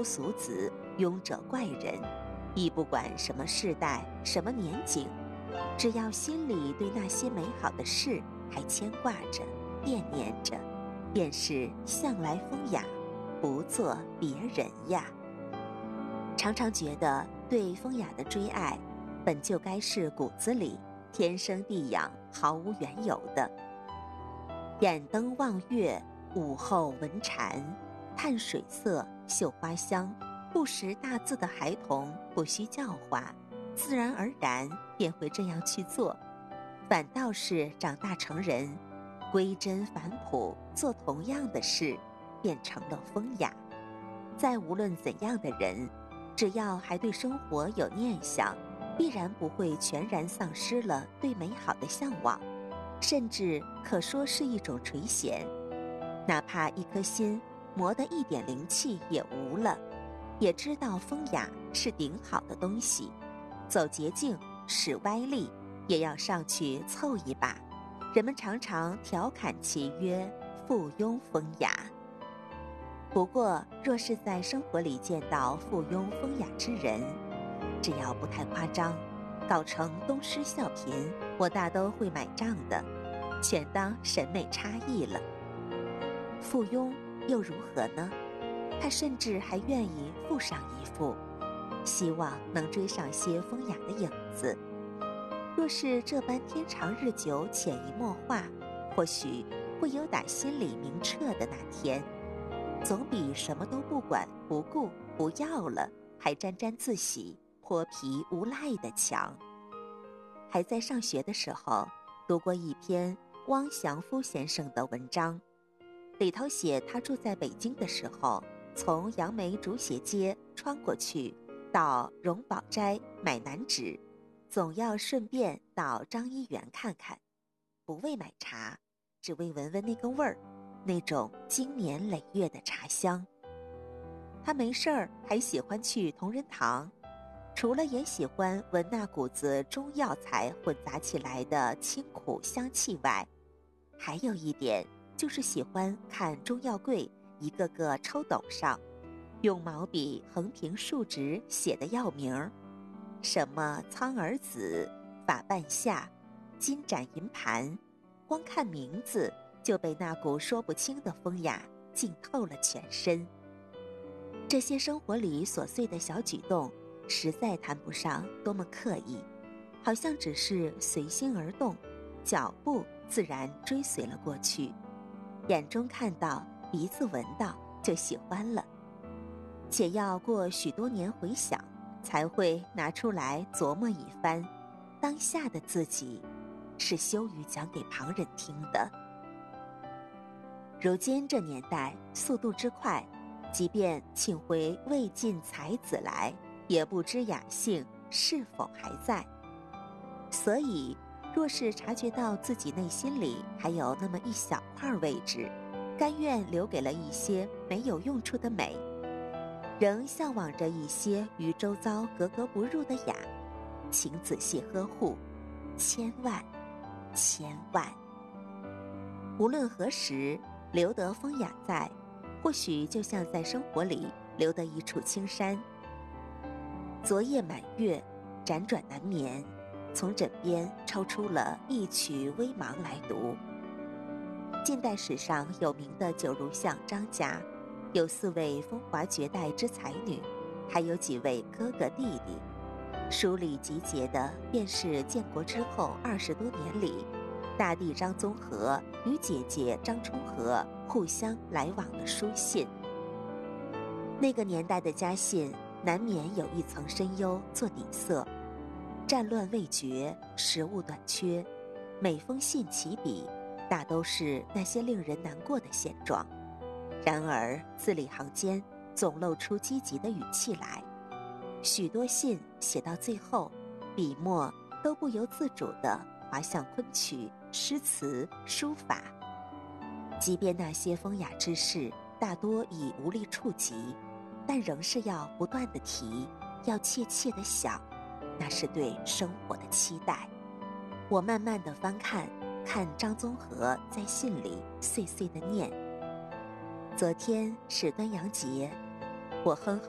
夫俗子，庸者怪人，亦不管什么世代、什么年景，只要心里对那些美好的事还牵挂着、惦念着，便是向来风雅，不做别人呀。常常觉得对风雅的追爱，本就该是骨子里天生地养，毫无缘由的。眼灯望月，午后闻蝉，探水色，嗅花香，不识大字的孩童不需教化，自然而然便会这样去做。反倒是长大成人，归真返璞，做同样的事，变成了风雅。再无论怎样的人，只要还对生活有念想，必然不会全然丧失了对美好的向往，甚至可说是一种垂涎。哪怕一颗心磨得一点灵气也无了，也知道风雅是顶好的东西，走捷径使歪力，也要上去凑一把。人们常常调侃其曰附庸风雅。不过若是在生活里见到附庸风雅之人，只要不太夸张，搞成东施效颦，我大都会买账的，全当审美差异了。附庸又如何呢？他甚至还愿意附上一副，希望能追上些风雅的影子。若是这般天长日久、潜移默化，或许会有打心里明澈的那天，总比什么都不管不顾不要了还沾沾自喜泼皮无赖的强。还在上学的时候，读过一篇汪祥夫先生的文章，里头写他住在北京的时候，从杨梅竹斜街穿过去到荣宝斋买南纸，总要顺便到张一元看看，不为买茶，只为闻闻那个味儿，那种经年累月的茶香。他没事儿还喜欢去同仁堂，除了也喜欢闻那股子中药材混杂起来的清苦香气外，还有一点就是喜欢看中药柜一个个抽斗上用毛笔横平竖直写的药名，什么苍耳子、法半夏、金盏银盘，光看名字就被那股说不清的风雅浸透了全身。这些生活里琐碎的小举动，实在谈不上多么刻意，好像只是随心而动，脚步自然追随了过去，眼中看到，鼻子闻到，就喜欢了。且要过许多年回想，才会拿出来琢磨一番，当下的自己是羞于讲给旁人听的。如今这年代速度之快，即便请回魏晋才子来，也不知雅兴是否还在。所以若是察觉到自己内心里还有那么一小块位置，甘愿留给了一些没有用处的美，仍向往着一些与周遭格格不入的雅，请仔细呵护，千万千万。无论何时留得风雅在，或许就像在生活里留得一处青山。昨夜满月，辗转难眠，从枕边抽出了一曲微茫来读。近代史上有名的九如巷张家，有4位风华绝代之才女，还有几位哥哥弟弟。书里集结的便是建国之后20多年里，大弟张宗和与姐姐张充和互相来往的书信。那个年代的家信难免有一层深忧做底色，战乱未绝，食物短缺，每封信起笔大都是那些令人难过的现状，然而字里行间总露出积极的语气来。许多信写到最后，笔墨都不由自主地滑向昆曲、诗词、书法。即便那些风雅之事大多已无力触及，但仍是要不断地提，要切切地想，那是对生活的期待。我慢慢地翻看张宗和在信里碎碎地念：昨天是端阳节，我哼哼